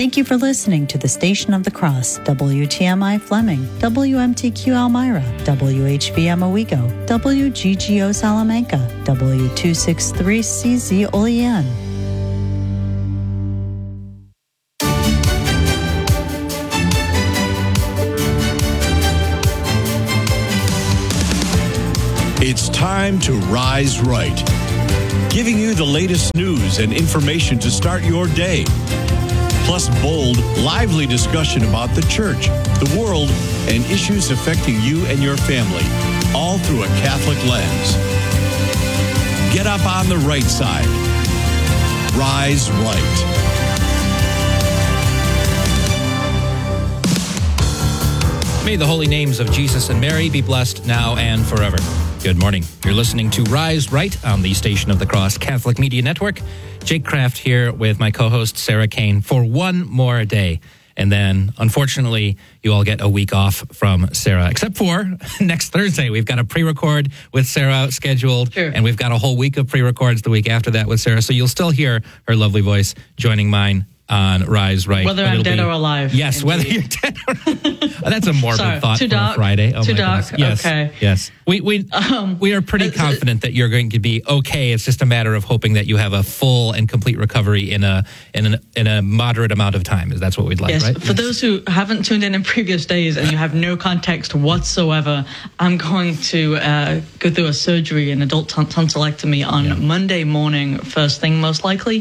Thank you for listening to the Station of the Cross, WTMI Fleming, WMTQ Elmira, WHVM Owego, WGGO Salamanca, W263CZ Olean. It's time to Rise Right, giving you the latest news and information to start your day. Plus bold, lively discussion about the church, the world, and issues affecting you and your family, all through a Catholic lens. Get up on the right side. Rise Right. May the holy names of Jesus and Mary be blessed now and forever. Good morning. You're listening to Rise Right on the Station of the Cross Catholic Media Network. Jake Kraft here with my co-host Sarah Kane for one more day. And then, unfortunately, you all get a week off from Sarah, except for next Thursday. We've got a pre-record with Sarah scheduled, Sure. And we've got a whole week of pre-records the week after that with Sarah. So you'll still hear her lovely voice joining mine on Rise Right. Whether I'm dead or alive. Yes, indeed. whether you're dead or That's a morbid thought too for dark, a Friday. Oh too my dark. goodness. Yes, okay. Yes. We are pretty confident that you're going to be okay. It's just a matter of hoping that you have a full and complete recovery in a moderate amount of time. That's what we'd like, Yes. right? For those who haven't tuned in previous days and you have no context whatsoever, I'm going to go through a surgery, an adult tonsillectomy on Monday morning, first thing most likely.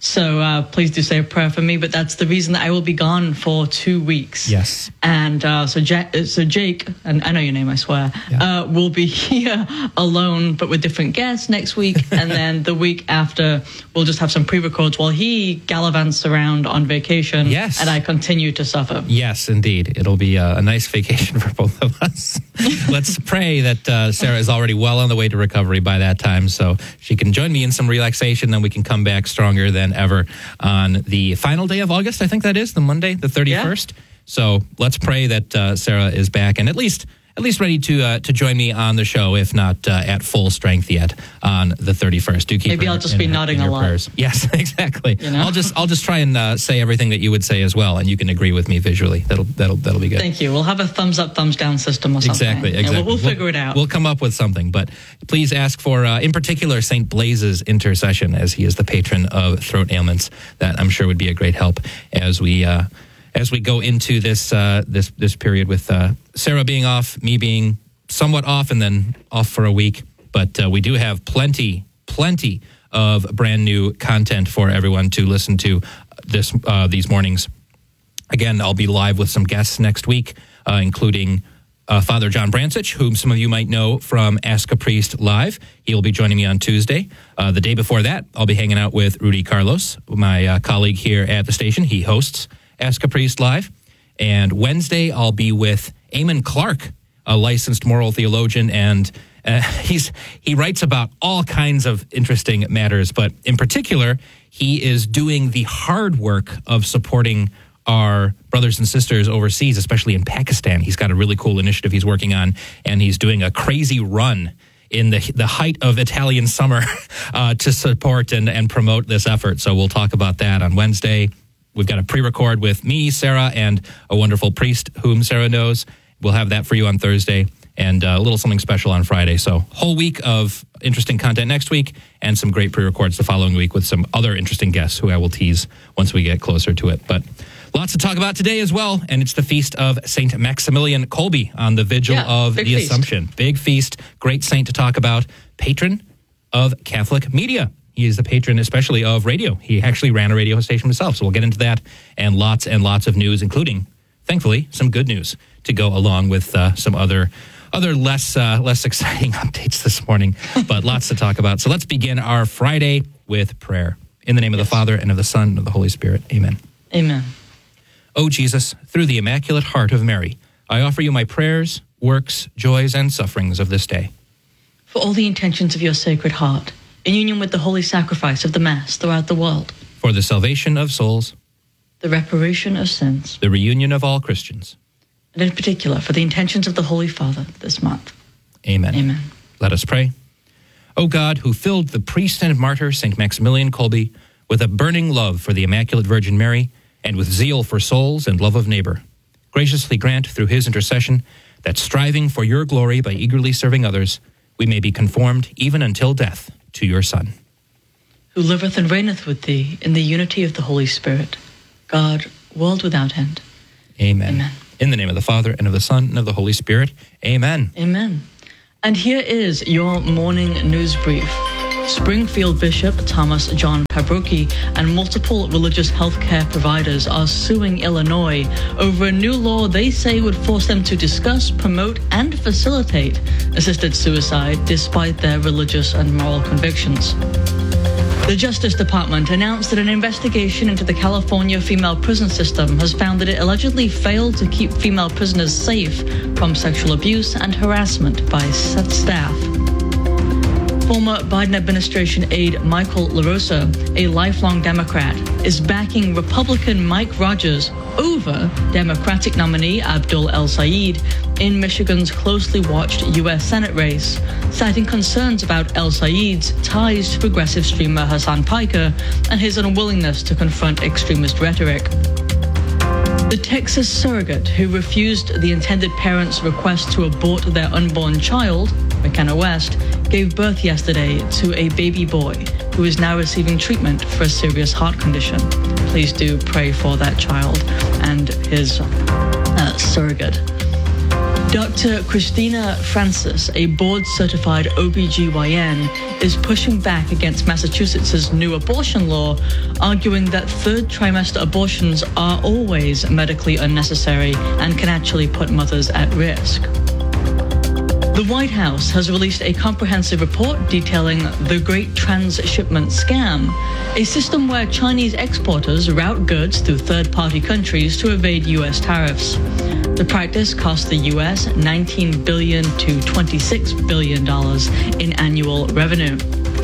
So please do say a prayer for me. But that's the reason that I will be gone for 2 weeks. Yes. And so Jake, and I know your name, I swear, will be here alone, but with different guests next week. And then the week after, we'll just have some pre-records while he gallivants around on vacation. Yes. And I continue to suffer. Yes, indeed. It'll be a nice vacation for both of us. Let's pray that Sarah is already well on the way to recovery by that time, so she can join me in some relaxation. Then we can come back stronger than ever on the final day of August. I think that is the Monday, the 31st. Yeah. So let's pray that Sarah is back and at least ready to join me on the show, if not at full strength yet on the 31st. Do keep maybe I'll just be nodding a lot. Prayers. Yes, exactly. You know? I'll just try and say everything that you would say as well, and you can agree with me visually. That'll be good. Thank you. We'll have a thumbs up, thumbs down system or something. Exactly. Yeah, we'll figure it out. We'll come up with something, but please ask for, in particular, St. Blaise's intercession, as he is the patron of throat ailments. That I'm sure would be a great help as we go into this period with Sarah being off, me being somewhat off, and then off for a week. But we do have plenty of brand new content for everyone to listen to these mornings. Again, I'll be live with some guests next week, including Father John Brancich, whom some of you might know from Ask a Priest Live. He will be joining me on Tuesday. The day before that, I'll be hanging out with Rudy Carlos, my colleague here at the station. He hosts Ask a Priest Live. And Wednesday, I'll be with Eamon Clark, a licensed moral theologian, and he writes about all kinds of interesting matters, but in particular, he is doing the hard work of supporting our brothers and sisters overseas, especially in Pakistan. He's got a really cool initiative he's working on, and he's doing a crazy run in the height of Italian summer to support and promote this effort. So we'll talk about that on Wednesday. We've got a pre-record with me, Sarah, and a wonderful priest whom Sarah knows. We'll have that for you on Thursday, and a little something special on Friday. So whole week of interesting content next week, and some great pre-records the following week with some other interesting guests who I will tease once we get closer to it. But lots to talk about today as well, and it's the feast of St. Maximilian Kolbe on the vigil of the feast. Assumption. Big feast, great saint to talk about, patron of Catholic media. He is the patron especially of radio. He actually ran a radio station himself, so we'll get into that and lots of news, including, thankfully, some good news to go along with some other less exciting updates this morning, but lots to talk about. So let's begin our Friday with prayer. In the name of the Father, and of the Son, and of the Holy Spirit. Amen. Amen. O Jesus, through the Immaculate Heart of Mary, I offer you my prayers, works, joys, and sufferings of this day. For all the intentions of your Sacred Heart, in union with the holy sacrifice of the Mass throughout the world, For the salvation of souls, the reparation of sins, the reunion of all Christians, and in particular for the intentions of the Holy Father this month. Amen. Amen. Let us pray. O God, who filled the priest and martyr St. Maximilian Kolbe with a burning love for the Immaculate Virgin Mary, and with zeal for souls and love of neighbor, graciously grant through his intercession that striving for your glory by eagerly serving others, we may be conformed even until death to your Son, who liveth and reigneth with thee in the unity of the Holy Spirit, God, world without end. Amen. Amen. In the name of the Father, and of the Son, and of the Holy Spirit. Amen. Amen. And here is your morning news brief. Springfield Bishop Thomas John Pabroki and multiple religious healthcare providers are suing Illinois over a new law they say would force them to discuss, promote, and facilitate assisted suicide despite their religious and moral convictions. The Justice Department announced that an investigation into the California female prison system has found that it allegedly failed to keep female prisoners safe from sexual abuse and harassment by staff. Former Biden administration aide Michael LaRosa, a lifelong Democrat, is backing Republican Mike Rogers over Democratic nominee Abdul El-Sayed in Michigan's closely watched U.S. Senate race, citing concerns about El-Sayed's ties to progressive streamer Hassan Piker and his unwillingness to confront extremist rhetoric. The Texas surrogate who refused the intended parents' request to abort their unborn child, McKenna West, gave birth yesterday to a baby boy who is now receiving treatment for a serious heart condition. Please do pray for that child and his surrogate. Dr. Christina Francis, a board-certified OBGYN, is pushing back against Massachusetts' new abortion law, arguing that third trimester abortions are always medically unnecessary and can actually put mothers at risk. The White House has released a comprehensive report detailing the Great Transshipment Scam, a system where Chinese exporters route goods through third-party countries to evade U.S. tariffs. The practice cost the U.S. $19 billion to $26 billion in annual revenue.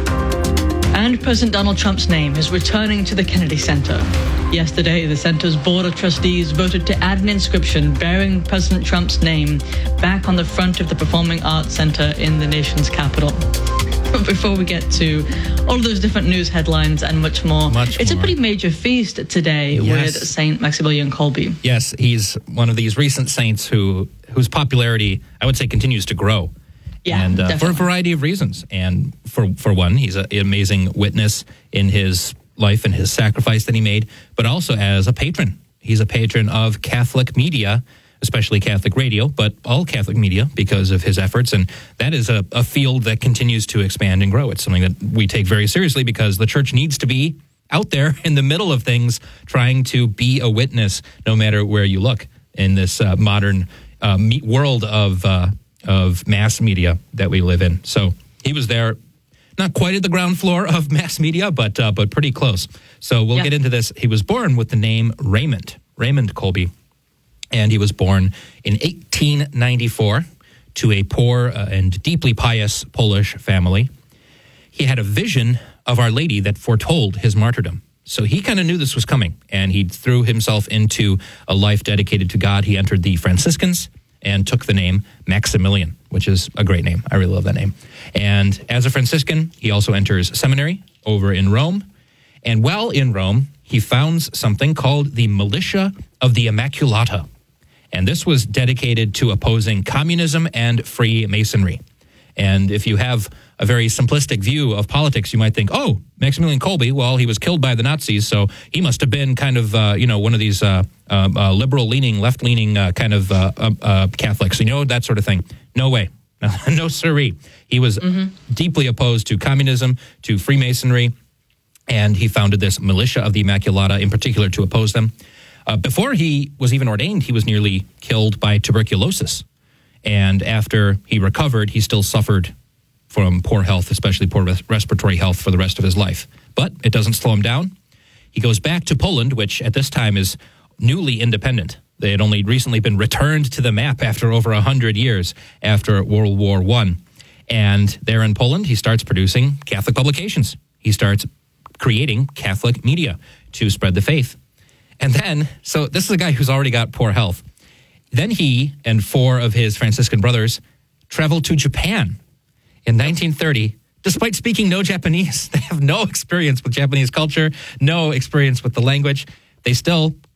And President Donald Trump's name is returning to the Kennedy Center. Yesterday, the center's board of trustees voted to add an inscription bearing President Trump's name back on the front of the Performing Arts Center in the nation's capital. But before we get to all of those different news headlines and much more, it's a pretty major feast today with Saint Maximilian Kolbe. Yes, he's one of these recent saints whose popularity, I would say, continues to grow. Yeah, and for a variety of reasons. And for one, he's an amazing witness in his life and his sacrifice that he made, but also as a patron. He's a patron of Catholic media, especially Catholic radio, but all Catholic media because of his efforts. And that is a field that continues to expand and grow. It's something that we take very seriously because the church needs to be out there in the middle of things, trying to be a witness no matter where you look in this modern world of mass media that we live in. So he was there, not quite at the ground floor of mass media, but pretty close. So we'll get into this. He was born with the name Raymond Kolbe, and he was born in 1894 to a poor and deeply pious Polish family. He had a vision of Our Lady that foretold his martyrdom. So he kind of knew this was coming, and he threw himself into a life dedicated to God. He entered the Franciscans and took the name Maximilian, which is a great name. I really love that name. And as a Franciscan, he also enters seminary over in Rome. And while in Rome, he founds something called the Militia of the Immaculata. And this was dedicated to opposing communism and Freemasonry. And if you have a very simplistic view of politics, you might think, oh, Maximilian Kolbe, well, he was killed by the Nazis, so he must have been kind of, one of these liberal-leaning, left-leaning kind of Catholics, that sort of thing. No way. No siree. He was deeply opposed to communism, to Freemasonry, and he founded this Militia of the Immaculata in particular to oppose them. Before he was even ordained, he was nearly killed by tuberculosis. And after he recovered, he still suffered from poor health, especially poor respiratory health for the rest of his life. But it doesn't slow him down. He goes back to Poland, which at this time is newly independent. They had only recently been returned to the map after over 100 years after World War I. And there in Poland, he starts producing Catholic publications. He starts creating Catholic media to spread the faith. And then, so this is a guy who's already got poor health. Then he and four of his Franciscan brothers traveled to Japan in 1930, despite speaking no Japanese. They have no experience with Japanese culture, no experience with the language. They still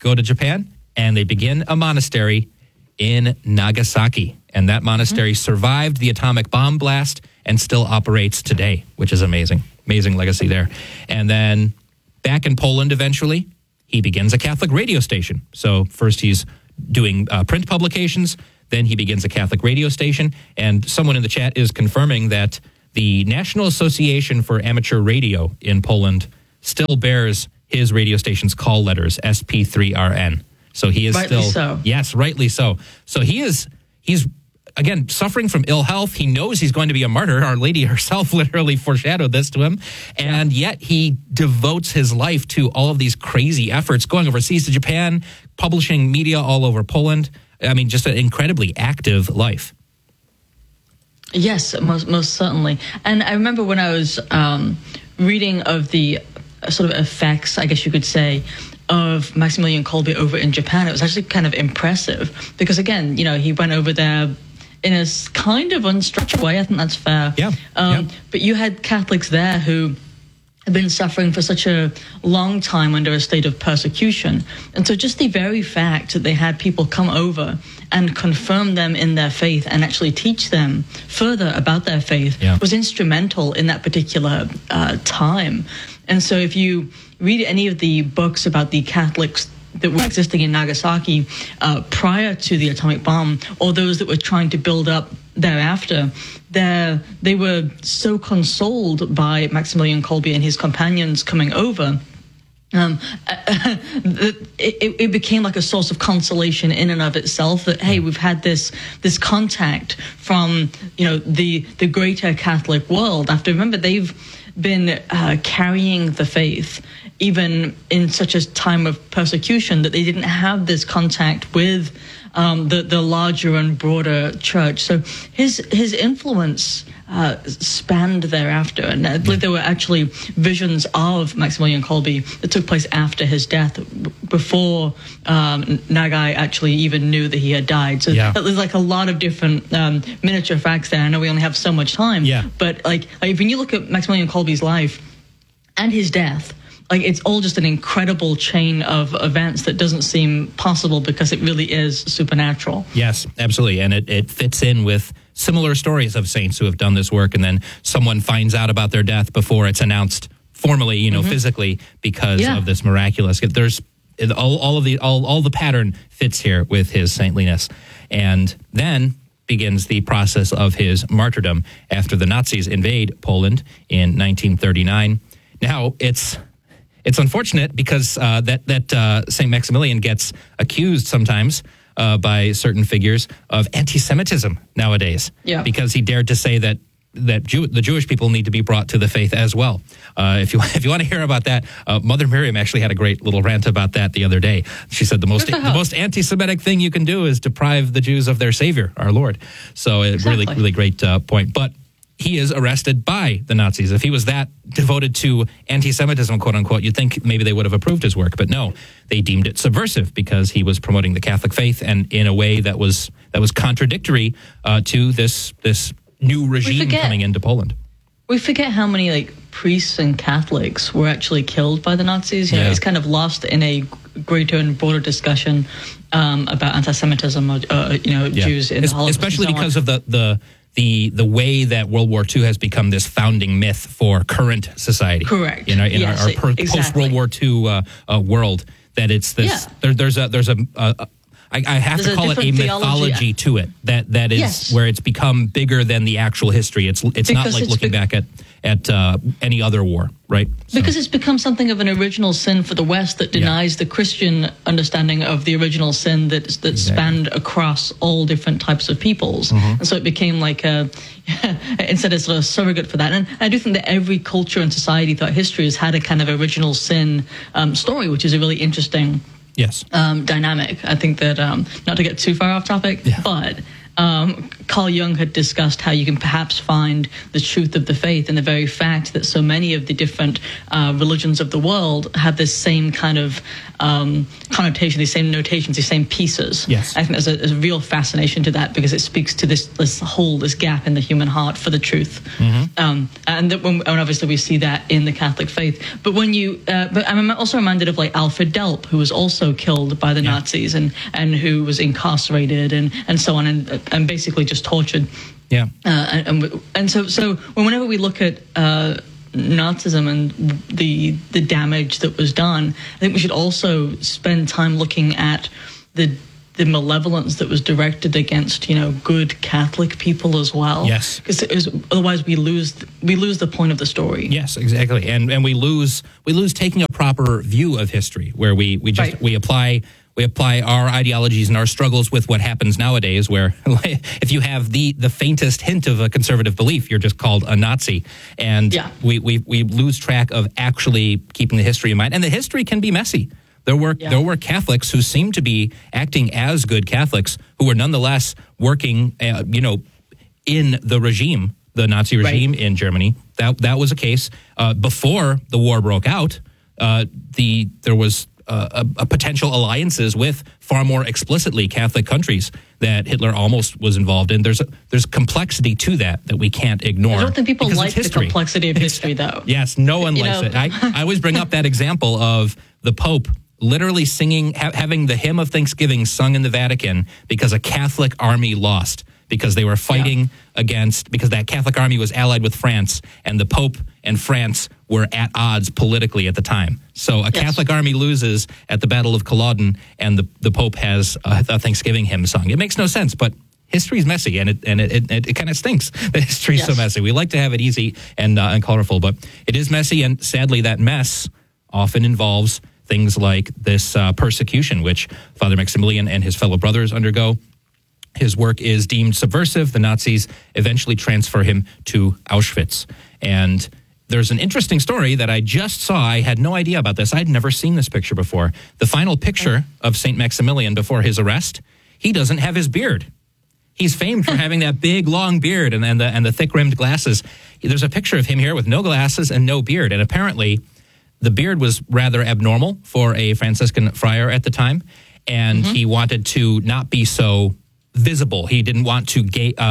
go to Japan, and they begin a monastery in Nagasaki. And that monastery survived the atomic bomb blast and still operates today, which is amazing. Amazing legacy there. And then back in Poland eventually, he begins a Catholic radio station. So first he's doing print publications, then he begins a Catholic radio station. And someone in the chat is confirming that the National Association for Amateur Radio in Poland still bears his radio station's call letters, SP3RN. So he is rightly still... so. Yes, rightly so. So he's again, suffering from ill health. He knows he's going to be a martyr. Our Lady herself literally foreshadowed this to him. And yet he devotes his life to all of these crazy efforts, going overseas to Japan, publishing media all over Poland. I mean, just an incredibly active life. Yes, most certainly. And I remember when I was reading of the sort of effects, I guess you could say, of Maximilian Kolbe over in Japan, it was actually kind of impressive because, again, you know, he went over there in a kind of unstructured way. I think that's fair. Yeah. But you had Catholics there who had been suffering for such a long time under a state of persecution. And so just the very fact that they had people come over and confirm them in their faith and actually teach them further about their faith was instrumental in that particular time. And so if you read any of the books about the Catholics that were existing in Nagasaki prior to the atomic bomb, or those that were trying to build up thereafter, they were so consoled by Maximilian Kolbe and his companions coming over. It became like a source of consolation in and of itself that, hey, we've had this contact from, you know, the greater Catholic world. After, remember, they've been carrying the faith even in such a time of persecution that they didn't have this contact with the larger and broader church. So his influence spanned thereafter. And I believe there were actually visions of Maximilian Kolbe that took place after his death, before Nagai actually even knew that he had died. So there's like a lot of different miniature facts there. I know we only have so much time, but like when you look at Maximilian Kolbe's life and his death, like it's all just an incredible chain of events that doesn't seem possible because it really is supernatural. Yes, absolutely. And it fits in with similar stories of saints who have done this work, and then someone finds out about their death before it's announced formally, you know, physically, because of this miraculous. There's all the pattern fits here with his saintliness. And then begins the process of his martyrdom after the Nazis invade Poland in 1939. Now, it's unfortunate because that St. Maximilian gets accused sometimes by certain figures of anti-Semitism nowadays, because he dared to say that the Jewish people need to be brought to the faith as well. If you want to hear about that, Mother Miriam actually had a great little rant about that the other day. She said the most anti-Semitic thing you can do is deprive the Jews of their Savior, our Lord. So really great point. But he is arrested by the Nazis. If he was that devoted to anti-Semitism, quote unquote, you'd think maybe they would have approved his work. But no, they deemed it subversive because he was promoting the Catholic faith, and in a way that was contradictory to this new regime coming into Poland. We forget how many priests and Catholics were actually killed by the Nazis. You know, it's kind of lost in a greater and broader discussion about anti-Semitism or Jews in the Holocaust, especially because of the way that World War II has become this founding myth for current society. Correct. In our post-World War II world, that it's this. I have to call it a mythology to it that is where it's become bigger than the actual history. It's not like looking back at any other war, right? Because it's become something of an original sin for the West that denies the Christian understanding of the original sin that spanned across all different types of peoples. And so it became like instead of sort of surrogate for that. And I do think that every culture and society throughout history has had a kind of original sin story, which is a really interesting dynamic. I think that, not to get too far off topic, but Carl Jung had discussed how you can perhaps find the truth of the faith in the very fact that so many of the different religions of the world have this same kind of connotation, these same notations, these same pieces. Yes. I think there's a real fascination to that because it speaks to this gap in the human heart for the truth. And that when obviously we see that in the Catholic faith. But but I'm also reminded of like Alfred Delp, who was also killed by the Nazis and who was incarcerated and so on and basically just tortured. Yeah. And so whenever we look at Nazism and the damage that was done, I think we should also spend time looking at the malevolence that was directed against, good Catholic people as well. Yes. Because otherwise we lose the point of the story. Yes, exactly. And we lose taking a proper view of history where we apply our ideologies and our struggles with what happens nowadays, where if you have the faintest hint of a conservative belief, you're just called a Nazi. And we lose track of actually keeping the history in mind. And the history can be messy. There were Catholics who seemed to be acting as good Catholics who were nonetheless working, in the regime, the Nazi regime in Germany. That was a case. Before the war broke out, there was a potential alliances with far more explicitly Catholic countries that Hitler almost was involved in. There's complexity to that we can't ignore. I don't think people like the complexity of history, though. Yes, no one likes it. I always bring up that example of the Pope literally singing, having the hymn of Thanksgiving sung in the Vatican because a Catholic army lost, because they were fighting because that Catholic army was allied with France, and the Pope and France were at odds politically at the time. So a Catholic army loses at the Battle of Culloden, and the Pope has a Thanksgiving hymn sung. It makes no sense, but history's messy, and it kind of stinks that history's so messy. We like to have it easy and colorful, but it is messy, and sadly that mess often involves things like this persecution, which Father Maximilian and his fellow brothers undergo. His work is deemed subversive. The Nazis eventually transfer him to Auschwitz. And there's an interesting story that I just saw. I had no idea about this. I'd never seen this picture before. The final picture of St. Maximilian before his arrest, he doesn't have his beard. He's famed for having that big, long beard and the thick-rimmed glasses. There's a picture of him here with no glasses and no beard. And apparently the beard was rather abnormal for a Franciscan friar at the time. And he wanted to not be so visible. He didn't want to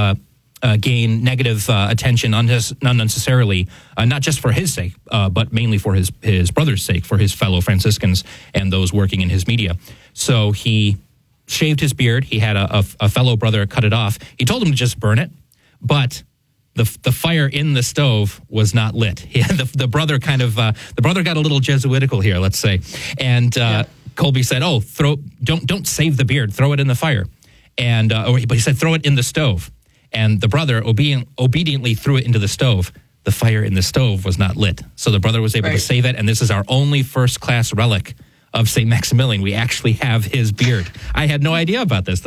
gain negative attention unnecessarily, not just for his sake, but mainly for his brother's sake, for his fellow Franciscans and those working in his media. So he shaved his beard. He had a fellow brother cut it off. He told him to just burn it, but the fire in the stove was not lit. The brother got a little Jesuitical here, let's say, and Colby said, "Oh, don't save the beard, throw it in the fire." But he said, throw it in the stove. And the brother obediently threw it into the stove. The fire in the stove was not lit. So the brother was able to save it. And this is our only first-class relic of St. Maximilian. We actually have his beard. I had no idea about this.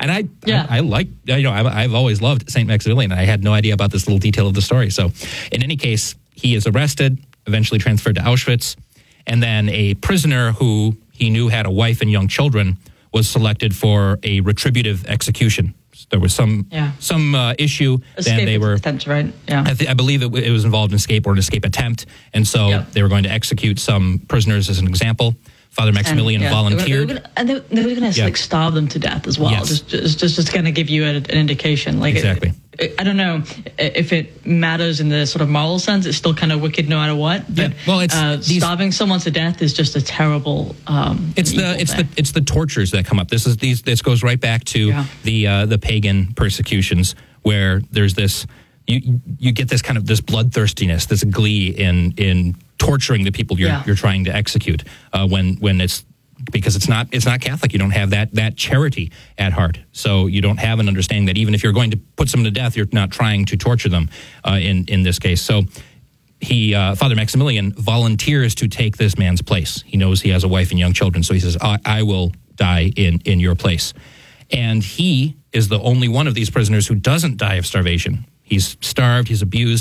I've always loved St. Maximilian. I had no idea about this little detail of the story. So in any case, he is arrested, eventually transferred to Auschwitz. And then a prisoner who he knew had a wife and young children was selected for a retributive execution. There was some issue. Escape attempt, right? Yeah. I believe it was involved in an escape attempt, and so they were going to execute some prisoners as an example. Father Maximilian volunteered. They were going to starve them to death as well. Yes. Just to kind of give you an indication. Exactly. I don't know if it matters in the sort of moral sense. It's still kind of wicked no matter what. But starving someone to death is just a terrible. It's the tortures that come up. This goes right back to the pagan persecutions where there's this. You get this kind of this bloodthirstiness, this glee in torturing the people you're trying to execute when it's because it's not Catholic. You don't have that charity at heart, so you don't have an understanding that even if you're going to put someone to death, you're not trying to torture them. In this case, so Father Maximilian volunteers to take this man's place. He knows he has a wife and young children, so he says, "I will die in your place," and he is the only one of these prisoners who doesn't die of starvation. He's starved. He's abused.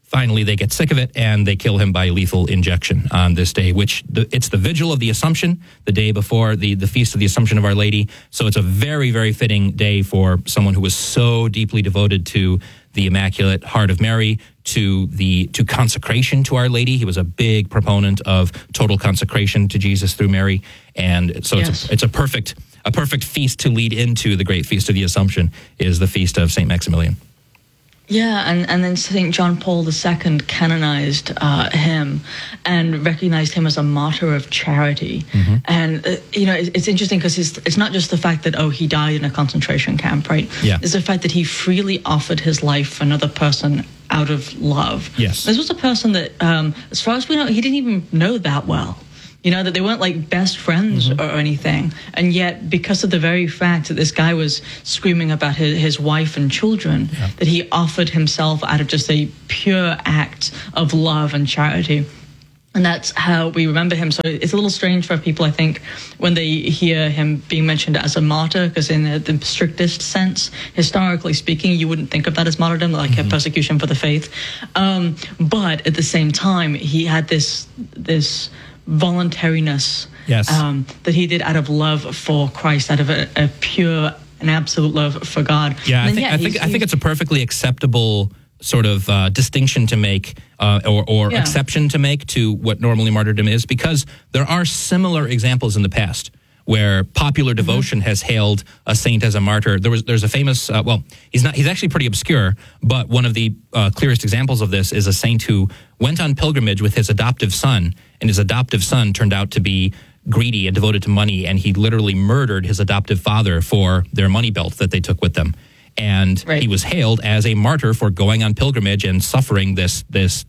finally they get sick of it and they kill him by lethal injection on this day, which it's the Vigil of the Assumption, the day before the Feast of the Assumption of Our Lady. So it's a very, very fitting day for someone who was so deeply devoted to the Immaculate Heart of Mary, to consecration to Our Lady. He was a big proponent of total consecration to Jesus through Mary. And so it's a perfect feast to lead into the great Feast of the Assumption, is the Feast of St. Maximilian. Yeah, and then St. John Paul II canonized him and recognized him as a martyr of charity. Mm-hmm. And, it's interesting because it's not just the fact that, he died in a concentration camp, right? Yeah. It's the fact that he freely offered his life for another person out of love. Yes. This was a person that, as far as we know, he didn't even know that well. That they weren't like best friends or anything. And yet, because of the very fact that this guy was screaming about his wife and children, that he offered himself out of just a pure act of love and charity. And that's how we remember him. So it's a little strange for people, I think, when they hear him being mentioned as a martyr, because in the strictest sense, historically speaking, you wouldn't think of that as martyrdom, like a persecution for the faith. But at the same time, he had this voluntariness that he did out of love for Christ, out of a pure and absolute love for God. Yeah, I think it's a perfectly acceptable sort of distinction to make or exception to make to what normally martyrdom is, because there are similar examples in the past where popular devotion has hailed a saint as a martyr. There's a famous, he's actually pretty obscure, but one of the clearest examples of this is a saint who went on pilgrimage with his adoptive son, and his adoptive son turned out to be greedy and devoted to money, and he literally murdered his adoptive father for their money belt that they took with them. And he was hailed as a martyr for going on pilgrimage and suffering this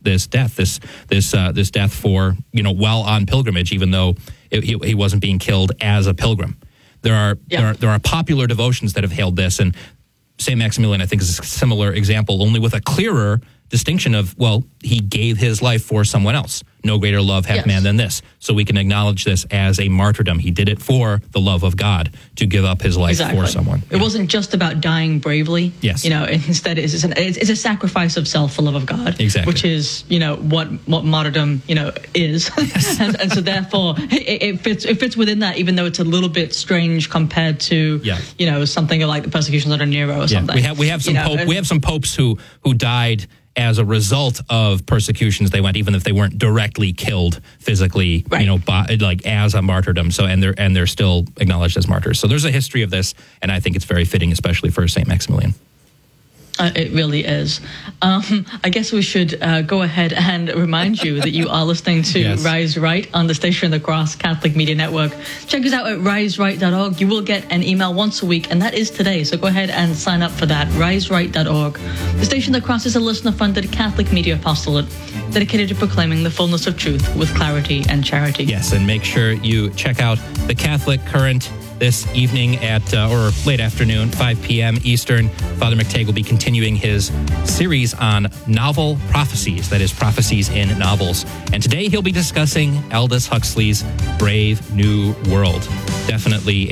death for, while on pilgrimage, even though he wasn't being killed as a pilgrim. There are popular devotions that have hailed this, and St. Maximilian, I think, is a similar example, only with a clearer distinction of, he gave his life for someone else. No greater love hath man than this. So we can acknowledge this as a martyrdom. He did it for the love of God, to give up his life for someone. It wasn't just about dying bravely. Yes. Instead it's a sacrifice of self for love of God. Exactly. Which is, what martyrdom, is. Yes. and so therefore it fits within that, even though it's a little bit strange compared to, something like the persecutions under Nero or something. We have some popes who died as a result of persecutions they went, even if they weren't directly killed physically, as a martyrdom. So and they're still acknowledged as martyrs. So there's a history of this, and I think it's very fitting, especially for St. Maximilian. It really is. I guess we should go ahead and remind you that you are listening to Rise Right on the Station of the Cross Catholic Media Network. Check us out at riseright.org. You will get an email once a week, and that is today. So go ahead and sign up for that, riseright.org. The Station of the Cross is a listener-funded Catholic media apostolate dedicated to proclaiming the fullness of truth with clarity and charity. Yes, and make sure you check out the Catholic Current this evening or late afternoon, 5 p.m. Eastern. Father McTagg will be continuing his series on novel prophecies, that is, prophecies in novels. And today he'll be discussing Aldous Huxley's Brave New World. Definitely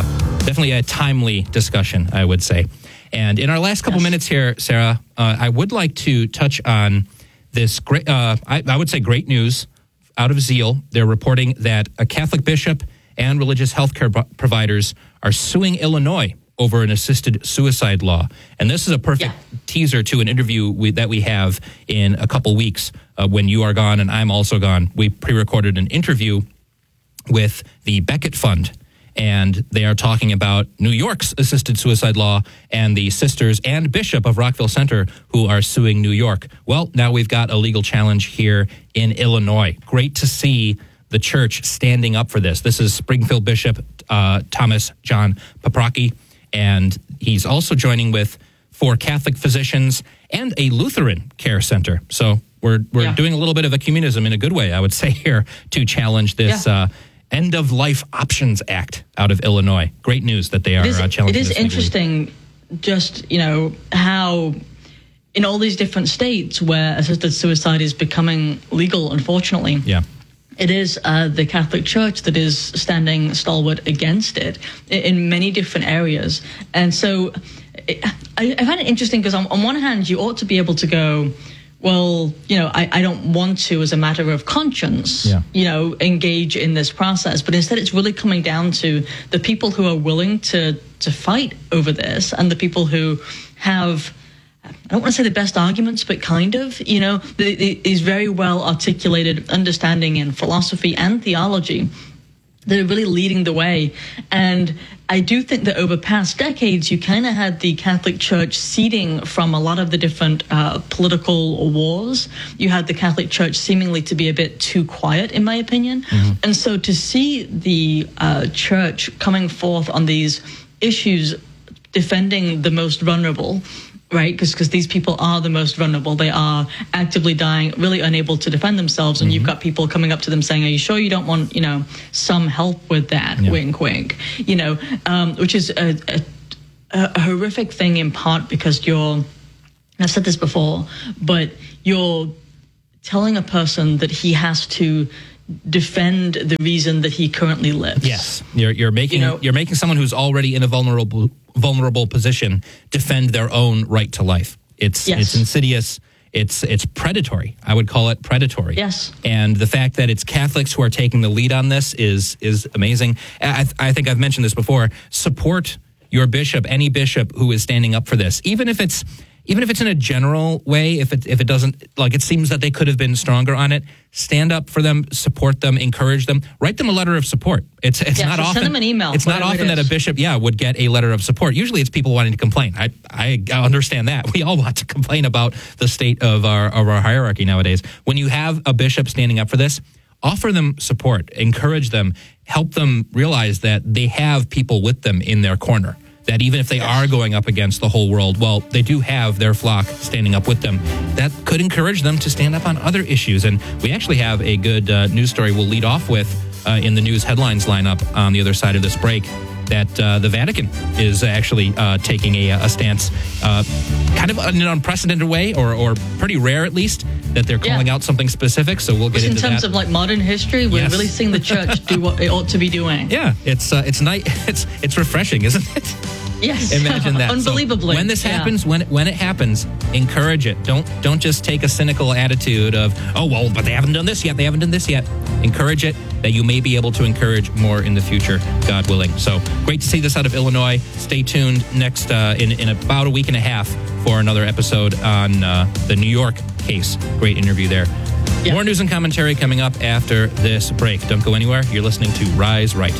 a timely discussion, I would say. And in our last couple minutes here, Sarah, I would like to touch on this great, I would say great news out of Zeal. They're reporting that a Catholic bishop and religious healthcare providers are suing Illinois over an assisted suicide law. And this is a perfect teaser to an interview that we have in a couple weeks when you are gone and I'm also gone. We pre-recorded an interview with the Becket Fund, and they are talking about New York's assisted suicide law and the sisters and bishop of Rockville Center who are suing New York. Well, now we've got a legal challenge here in Illinois. Great to see the church standing up for this. This is Springfield Bishop Thomas John Paprocki, and he's also joining with 4 Catholic physicians and a Lutheran care center. So we're doing a little bit of ecumenism in a good way, I would say, here to challenge this End-of-Life Options Act out of Illinois. Great news that they are challenging this. It is interesting just, how in all these different states where assisted suicide is becoming legal, unfortunately. Yeah. It is the Catholic Church that is standing stalwart against it in many different areas. And so I find it interesting because on one hand, you ought to be able to go, well, I don't want to, as a matter of conscience, engage in this process. But instead, it's really coming down to the people who are willing to fight over this, and the people who have, I don't want to say the best arguments, but kind of, these very well articulated understanding in philosophy and theology that are really leading the way. And I do think that over past decades, you kind of had the Catholic Church ceding from a lot of the different political wars. You had the Catholic Church seemingly to be a bit too quiet, in my opinion. Mm-hmm. And so to see the Church coming forth on these issues, defending the most vulnerable, right? Because these people are the most vulnerable. They are actively dying, really unable to defend themselves. And mm-hmm. you've got people coming up to them saying, are you sure you don't want, some help with that? Yeah. Wink, wink. Which is a horrific thing in part because I've said this before, but you're telling a person that he has to defend the reason that he currently lives. Yes. You're making someone who's already in a vulnerable position defend their own right to life. It's insidious. It's predatory. I would call it predatory. Yes. And the fact that it's Catholics who are taking the lead on this is amazing. I think I've mentioned this before. Support your bishop, any bishop who is standing up for this, even if it's in a general way, if it doesn't, like it seems that they could have been stronger on it, stand up for them, support them, encourage them, write them a letter of support. It's not often. Send them an email. It's not often that a bishop, would get a letter of support. Usually it's people wanting to complain. I understand that. We all want to complain about the state of our hierarchy nowadays. When you have a bishop standing up for this, offer them support, encourage them, help them realize that they have people with them in their corner. That even if they are going up against the whole world, well, they do have their flock standing up with them. That could encourage them to stand up on other issues. And we actually have a good news story we'll lead off with in the news headlines lineup on the other side of this break, that the Vatican is actually taking a stance kind of in an unprecedented way, or pretty rare at least, that they're calling out something specific. So we'll get into that. In terms of like modern history, we're really seeing the church do what it ought to be doing. Yeah, it's it's refreshing, isn't it? Yes, imagine that. Unbelievably. So when this happens, when it happens, encourage it. Don't just take a cynical attitude of, oh well, but they haven't done this yet. They haven't done this yet. Encourage it, that you may be able to encourage more in the future, God willing. So great to see this out of Illinois. Stay tuned next in about a week and a half for another episode on the New York case. Great interview there. Yeah. More news and commentary coming up after this break. Don't go anywhere. You're listening to Rise Right.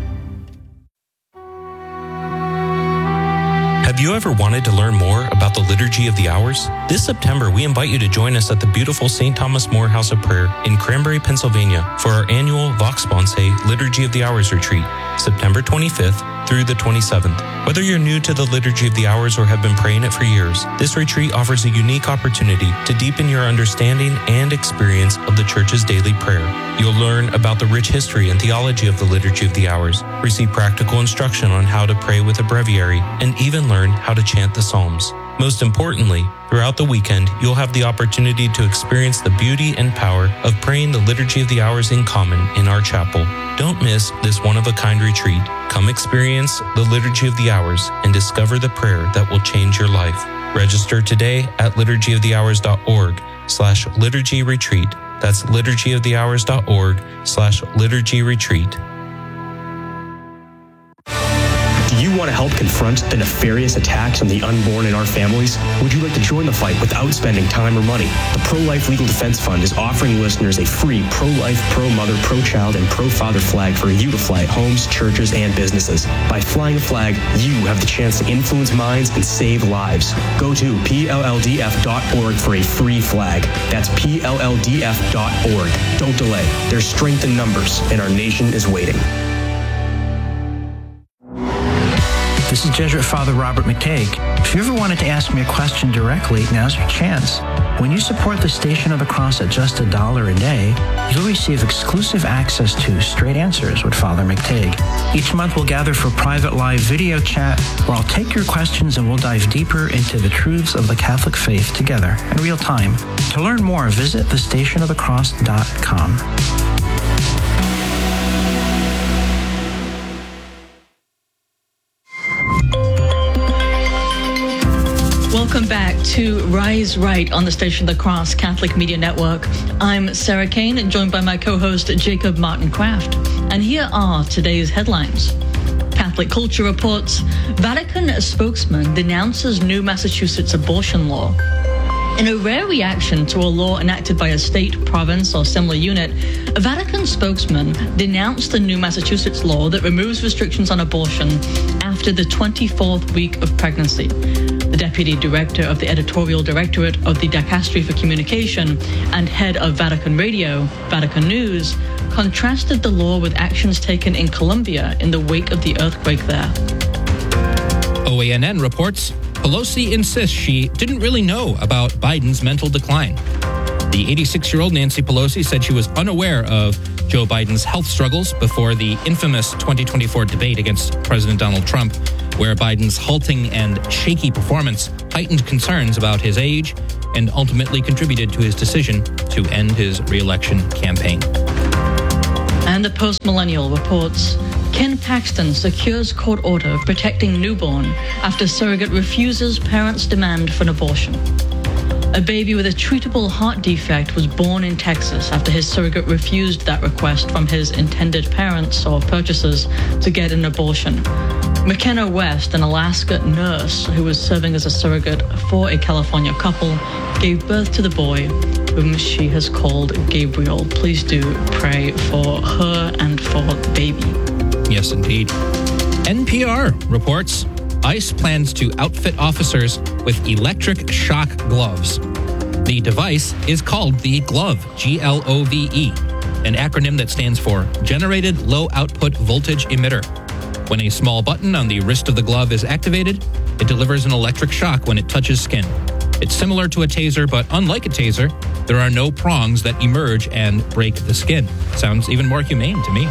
Have you ever wanted to learn more about the Liturgy of the Hours? This September, we invite you to join us at the beautiful St. Thomas More House of Prayer in Cranberry, Pennsylvania for our annual Vox Sponsae Liturgy of the Hours retreat, September 25th through the 27th. Whether you're new to the Liturgy of the Hours or have been praying it for years, this retreat offers a unique opportunity to deepen your understanding and experience of the Church's daily prayer. You'll learn about the rich history and theology of the Liturgy of the Hours, receive practical instruction on how to pray with a breviary, and even learn how to chant the Psalms. Most importantly, throughout the weekend, you'll have the opportunity to experience the beauty and power of praying the Liturgy of the Hours in common in our chapel. Don't miss this one-of-a-kind retreat. Come experience the Liturgy of the Hours and discover the prayer that will change your life. Register today at liturgyofthehours.org/liturgy retreat. That's liturgyofthehours.org/liturgy retreat. Do you want to help confront the nefarious attacks on the unborn in our families? Would you like to join the fight without spending time or money? The Pro-Life Legal Defense Fund is offering listeners a free pro-life, pro-mother, pro-child, and pro-father flag for you to fly at homes, churches, and businesses. By flying a flag, you have the chance to influence minds and save lives. Go to PLLDF.org for a free flag. That's PLLDF.org. Don't delay. There's strength in numbers, and our nation is waiting. This is Jesuit Father Robert McTague. If you ever wanted to ask me a question directly, now's your chance. When you support the Station of the Cross at just $1 a day, you'll receive exclusive access to Straight Answers with Father McTague. Each month we'll gather for private live video chat where I'll take your questions and we'll dive deeper into the truths of the Catholic faith together in real time. To learn more, visit thestationofthecross.com. Welcome back to Rise Right on the Station of the Cross Catholic Media Network. I'm Sarah Kane, joined by my co-host Jacob Martin Kraft. And here are today's headlines. Catholic Culture reports, Vatican spokesman denounces new Massachusetts abortion law. In a rare reaction to a law enacted by a state, province, or similar unit, a Vatican spokesman denounced the new Massachusetts law that removes restrictions on abortion after the 24th week of pregnancy. The deputy director of the editorial directorate of the Dicastery for Communication and head of Vatican Radio, Vatican News, contrasted the law with actions taken in Colombia in the wake of the earthquake there. OANN reports, Pelosi insists she didn't really know about Biden's mental decline. The 86-year-old Nancy Pelosi said she was unaware of Joe Biden's health struggles before the infamous 2024 debate against President Donald Trump, where Biden's halting and shaky performance heightened concerns about his age and ultimately contributed to his decision to end his re-election campaign. And the Post-Millennial reports, Ken Paxton secures court order protecting newborn after surrogate refuses parents' demand for an abortion. A baby with a treatable heart defect was born in Texas after his surrogate refused that request from his intended parents or purchasers to get an abortion. McKenna West, an Alaska nurse who was serving as a surrogate for a California couple, gave birth to the boy, whom she has called Gabriel. Please do pray for her and for the baby. Yes, indeed. NPR reports ICE plans to outfit officers with electric shock gloves. The device is called the GLOVE, G-L-O-V-E, an acronym that stands for Generated Low Output Voltage Emitter. When a small button on the wrist of the glove is activated, it delivers an electric shock when it touches skin. It's similar to a taser, but unlike a taser, there are no prongs that emerge and break the skin. Sounds even more humane to me.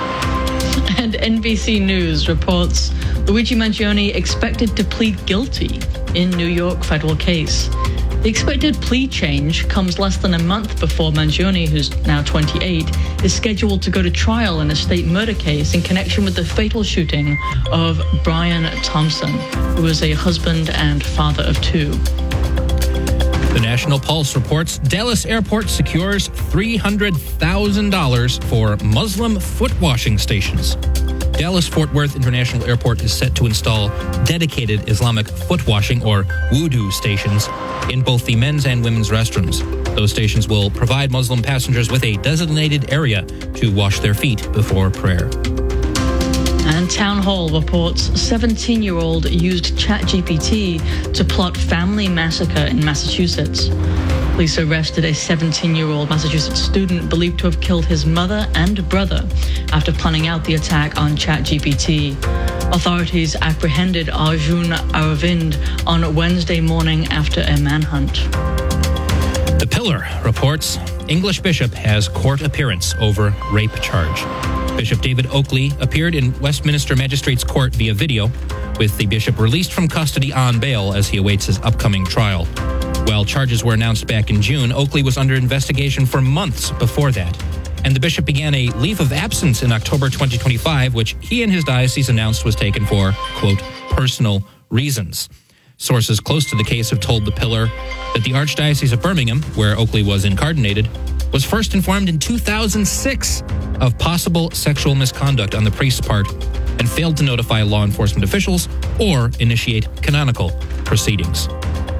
And NBC News reports Luigi Mangione expected to plead guilty in New York federal case. The expected plea change comes less than a month before Mangione, who's now 28, is scheduled to go to trial in a state murder case in connection with the fatal shooting of Brian Thompson, who was a husband and father of two. The National Pulse reports Dallas Airport secures $300,000 for Muslim foot washing stations. Dallas-Fort Worth International Airport is set to install dedicated Islamic foot washing or wudu stations in both the men's and women's restrooms. Those stations will provide Muslim passengers with a designated area to wash their feet before prayer. And Town Hall reports 17-year-old used ChatGPT to plot family massacre in Massachusetts. Police arrested a 17-year-old Massachusetts student believed to have killed his mother and brother after planning out the attack on ChatGPT. Authorities apprehended Arjun Aravind on Wednesday morning after a manhunt. The Pillar reports English bishop has court appearance over rape charge. Bishop David Oakley appeared in Westminster Magistrates Court via video, with the bishop released from custody on bail as he awaits his upcoming trial. While charges were announced back in June, Oakley was under investigation for months before that, and the bishop began a leave of absence in October 2025, which he and his diocese announced was taken for, quote, personal reasons. Sources close to the case have told The Pillar that the Archdiocese of Birmingham, where Oakley was incardinated, was first informed in 2006 of possible sexual misconduct on the priest's part and failed to notify law enforcement officials or initiate canonical proceedings.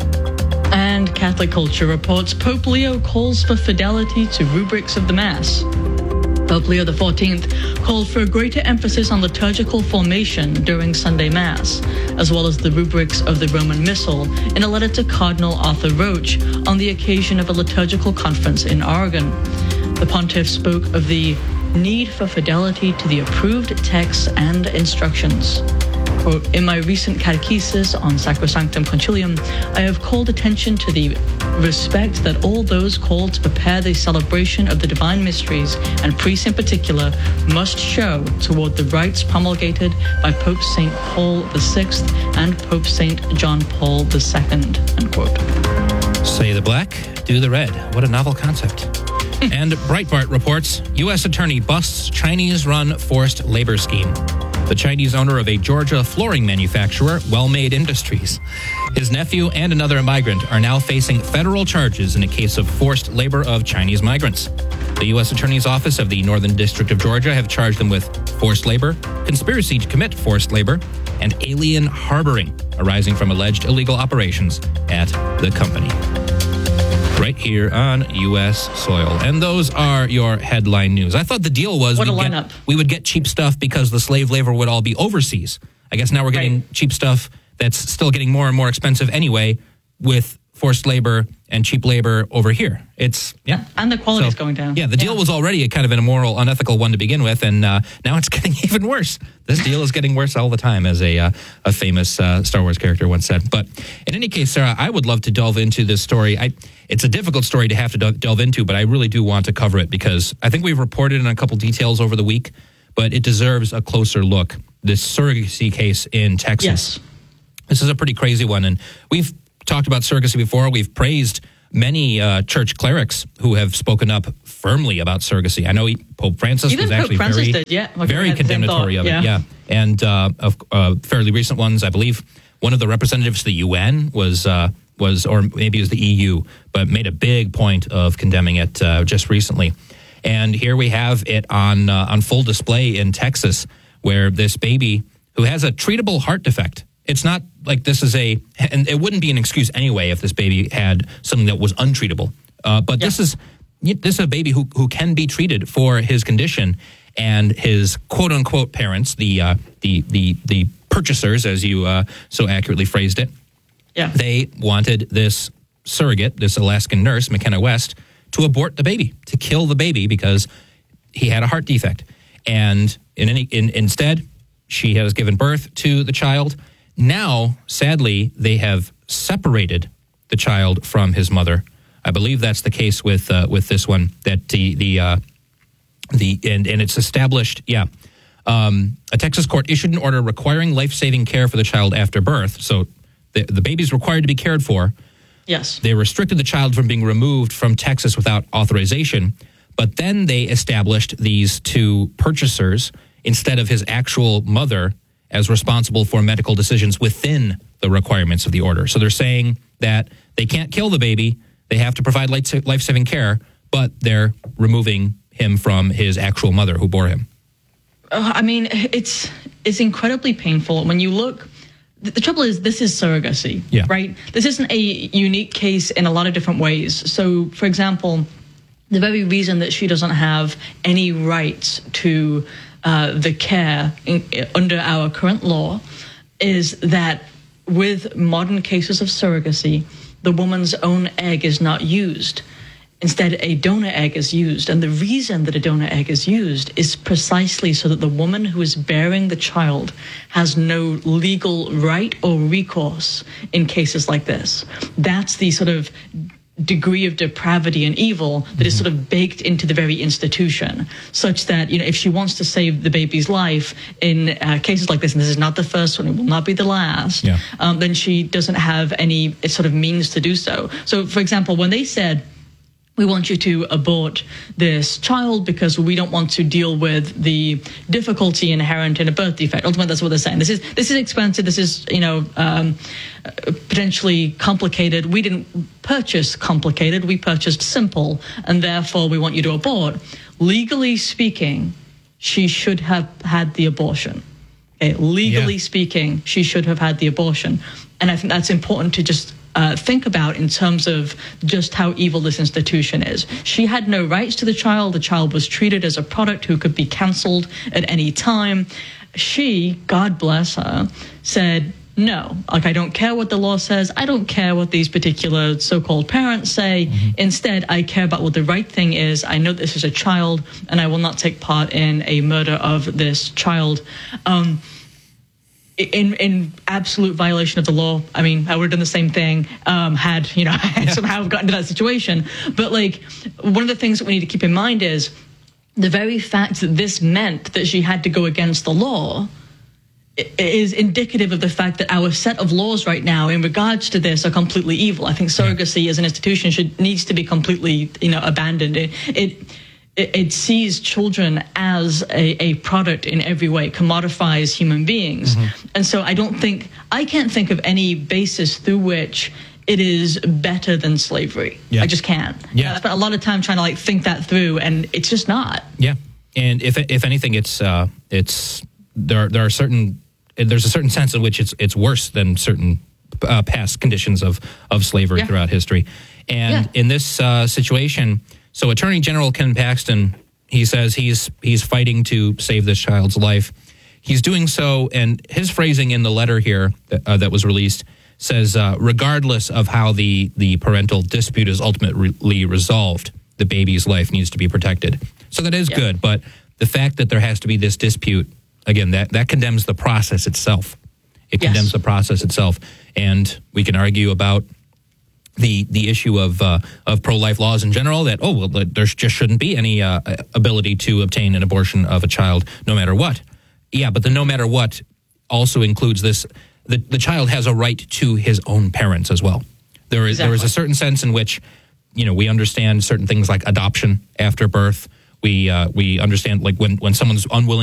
And Catholic Culture reports Pope Leo calls for fidelity to rubrics of the Mass. Pope Leo XIV called for a greater emphasis on liturgical formation during Sunday Mass, as well as the rubrics of the Roman Missal, in a letter to Cardinal Arthur Roche on the occasion of a liturgical conference in Oregon. The pontiff spoke of the need for fidelity to the approved texts and instructions. Quote, in my recent catechesis on Sacrosanctum Concilium, I have called attention to the respect that all those called to prepare the celebration of the divine mysteries, and priests in particular, must show toward the rites promulgated by Pope St. Paul VI and Pope St. John Paul II, unquote. Say the black, do the red. What a novel concept. And Breitbart reports, U.S. attorney busts Chinese-run forced labor scheme. The Chinese owner of a Georgia flooring manufacturer, Well-Made Industries, His nephew and another migrant are now facing federal charges in a case of forced labor of Chinese migrants. The U.S. Attorney's Office of the Northern District of Georgia have charged them with forced labor, conspiracy to commit forced labor, and alien harboring arising from alleged illegal operations at the company. Right here on U.S. soil. And those are your headline news. I thought the deal was we would get cheap stuff because the slave labor would all be overseas. I guess now we're getting cheap stuff that's still getting more and more expensive anyway with forced labor and cheap labor over here. And the quality's going down. Yeah, the deal was already a kind of an immoral, unethical one to begin with, and now it's getting even worse. This deal is getting worse all the time, as a famous Star Wars character once said. But in any case, Sarah, I would love to delve into this story. It's a difficult story to have to delve into, but I really do want to cover it because I think we've reported on a couple details over the week, but it deserves a closer look. This surrogacy case in Texas. Yes. This is a pretty crazy one, and we've talked about surrogacy before. We've praised many church clerics who have spoken up firmly about surrogacy. I know Pope Francis was actually very condemnatory of it. Yeah, and of fairly recent ones, I believe one of the representatives to the UN was, or maybe it was the EU, but made a big point of condemning it just recently. And here we have it on full display in Texas, where this baby who has a treatable heart defect. It's not like this is and it wouldn't be an excuse anyway if this baby had something that was untreatable. But this is a baby who can be treated for his condition, and his quote unquote parents, the purchasers, as you so accurately phrased it. Yeah. They wanted this surrogate, this Alaskan nurse, McKenna West, to abort the baby, to kill the baby because he had a heart defect. And instead, she has given birth to the child. Now, sadly, they have separated the child from his mother. I believe that's the case with this one. That and it's established. Yeah, a Texas court issued an order requiring life-saving care for the child after birth. So the baby's required to be cared for. Yes, they restricted the child from being removed from Texas without authorization. But then they established these two purchasers instead of his actual mother as responsible for medical decisions within the requirements of the order. So they're saying that they can't kill the baby, they have to provide life-saving care, but they're removing him from his actual mother who bore him. I mean, it's incredibly painful. When you look, the trouble is this is surrogacy, right? This isn't a unique case in a lot of different ways. So, for example, the very reason that she doesn't have any rights to the care under our current law is that with modern cases of surrogacy, the woman's own egg is not used. Instead, a donor egg is used. And the reason that a donor egg is used is precisely so that the woman who is bearing the child has no legal right or recourse in cases like this. That's the sort of degree of depravity and evil that is sort of baked into the very institution, such that, if she wants to save the baby's life in cases like this, and this is not the first one, it will not be the last, then she doesn't have any sort of means to do so. So, for example, when they said, we want you to abort this child because we don't want to deal with the difficulty inherent in a birth defect. Ultimately, that's what they're saying. This is expensive. This is, potentially complicated. We didn't purchase complicated. We purchased simple, and therefore we want you to abort. Legally speaking, she should have had the abortion. Okay? Legally speaking, she should have had the abortion. And I think that's important to just think about in terms of just how evil this institution is. She had no rights to the child. The child was treated as a product who could be canceled at any time. She, God bless her, said, no, I don't care what the law says. I don't care what these particular so-called parents say. Instead, I care about what the right thing is. I know this is a child, and I will not take part in a murder of this child. In absolute violation of the law. I mean, I would have done the same thing had somehow gotten to that situation. But one of the things that we need to keep in mind is the very fact that this meant that she had to go against the law is indicative of the fact that our set of laws right now in regards to this are completely evil. I think surrogacy as an institution needs to be completely abandoned. it sees children as a product in every way, commodifies human beings. And so I can't think of any basis through which it is better than slavery. Yeah. I just can't. Yeah. I spent a lot of time trying to think that through, and it's just not. Yeah. And if anything, there's a certain sense in which it's worse than certain past conditions of slavery throughout history. And in this situation, so Attorney General Ken Paxton, he says he's fighting to save this child's life. He's doing so, and his phrasing in the letter here that was released says, regardless of how the parental dispute is ultimately resolved, the baby's life needs to be protected. So that is good, but the fact that there has to be this dispute, again, that condemns the process itself. It condemns the process itself, and we can argue about the issue of pro-life laws in general, that, there just shouldn't be any ability to obtain an abortion of a child no matter what. Yeah, but the no matter what also includes this. The child has a right to his own parents as well. There is a certain sense in which, we understand certain things like adoption after birth. We understand, like, when someone's unwilling